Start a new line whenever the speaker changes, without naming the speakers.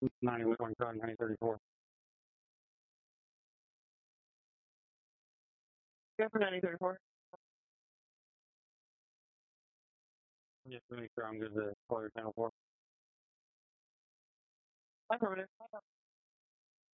9127, 9034. Yeah, for 9034. Just to make sure I'm good to call your channel 4. Affirmative.